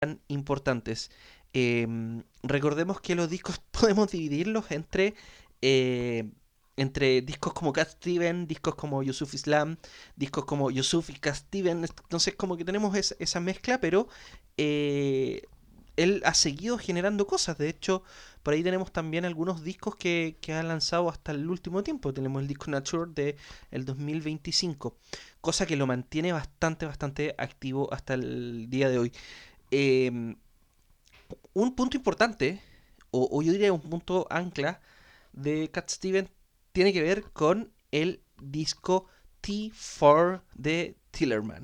tan importantes. Recordemos que los discos podemos dividirlos eh, entre discos como Cat Steven, discos como Yusuf Islam, discos como Yusuf y Cat Steven. Entonces como que tenemos esa mezcla, pero eh, él ha seguido generando cosas. De hecho, por ahí tenemos también algunos discos que ha lanzado hasta el último tiempo. Tenemos el disco Nature de el 2025, cosa que lo mantiene bastante activo hasta el día de hoy. Eh, un punto importante, o yo diría un punto ancla de Cat Stevens, tiene que ver con el disco T4 de Tillerman.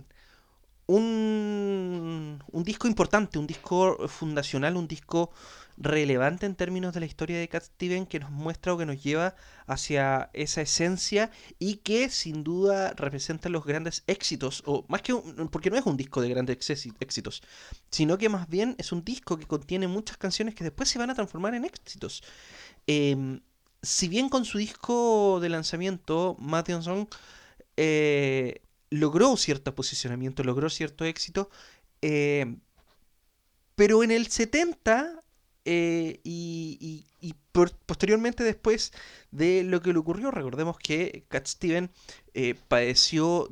Un disco importante, un disco fundacional, un disco relevante en términos de la historia de Cat Stevens, que nos muestra o que nos lleva hacia esa esencia y que sin duda representa los grandes éxitos, o más que porque no es un disco de grandes éxitos, sino que más bien es un disco que contiene muchas canciones que después se van a transformar en éxitos. Eh, si bien con su disco de lanzamiento, Matthew Song logró cierto posicionamiento, logró cierto éxito, eh, pero en el 70 posteriormente después de lo que le ocurrió, recordemos que Cat Steven padeció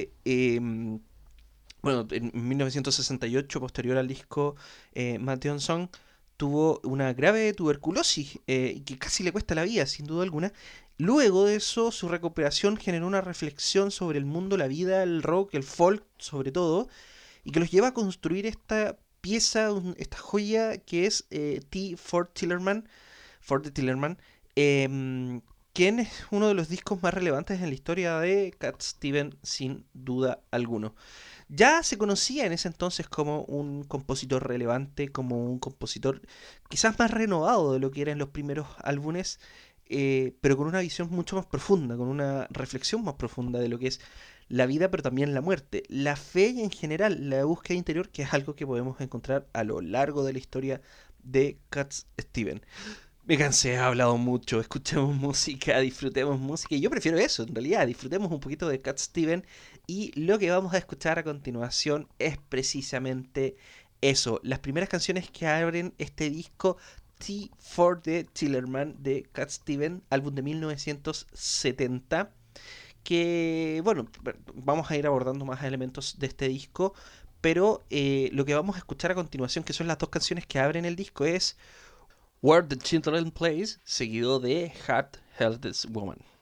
bueno, en 1968, posterior al disco Matthew Song, tuvo una grave tuberculosis y que casi le cuesta la vida, sin duda alguna. Luego de eso, su recuperación generó una reflexión sobre el mundo, la vida, el rock, el folk, sobre todo, y que los lleva a construir esta pieza, esta joya que es T. Ford Tillerman, Ford de Tillerman, eh, quien es uno de los discos más relevantes en la historia de Cat Stevens, sin duda alguno. Ya se conocía en ese entonces como un compositor relevante, como un compositor quizás más renovado de lo que eran los primeros álbumes, pero con una visión mucho más profunda, con una reflexión más profunda de lo que es la vida, pero también la muerte, la fe y en general la búsqueda interior, que es algo que podemos encontrar a lo largo de la historia de Cat Stevens. Me cansé, he hablado mucho, escuchemos música, disfrutemos música, y yo prefiero eso, en realidad, disfrutemos un poquito de Cat Steven, y lo que vamos a escuchar a continuación es precisamente eso, las primeras canciones que abren este disco T4 de Tillerman de Cat Steven, álbum de 1970, que, bueno, vamos a ir abordando más elementos de este disco, pero lo que vamos a escuchar a continuación, que son las dos canciones que abren el disco, es Where the Children Plays, seguido de Heart Helpless Woman.